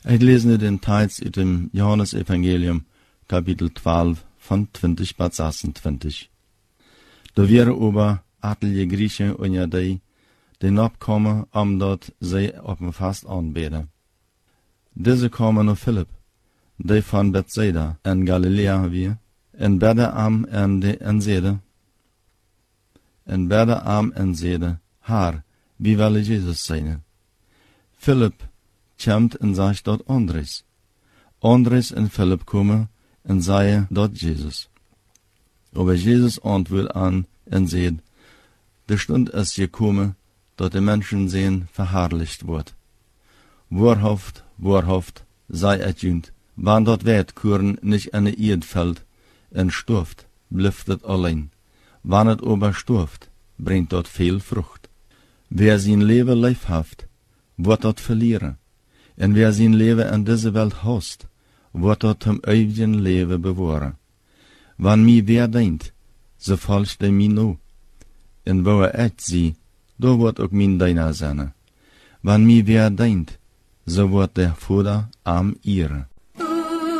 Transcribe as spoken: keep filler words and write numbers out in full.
Ik lees nu den Teils uit dem Johannes-Evangelium, Kapitel twaalf, van twintig bis zesentwintig. Da wäre aber atlige Griechen unter die, die opkomen, omdat zij op een vast aanbeden. Deze komen naar Philip, die van Bethsaida in Galilea weer, en bedden am en de en zeiden, en bedden am en zeiden, Haar, wie wil Jezus zijn? Philip komt en zegt dat Andres. Andres en Philip komen en zeiden dat Jezus. Aber Jesus antwoordt aan en zegt, de stund is gekomen, dat de mensen zijn verherrlicht wordt. Waarhaft, waarhaft, sei het junt, wann dat Weidkorn nicht in de Erd fällt en sturft, blijft het alleen. Wann het aber sturft, brengt dat veel Frucht. Wer zijn leven lief heeft, wordt dat verlieren. En wer zijn leven in deze Welt haust, wordt dat hem eeuwigen leven bewahren. Wann mi wer denkt, so volgt hij mi no. En wo er echt zie, do wordt ook min deiner zijn. Wann mi wer denkt, so wordt der Vater am ihre.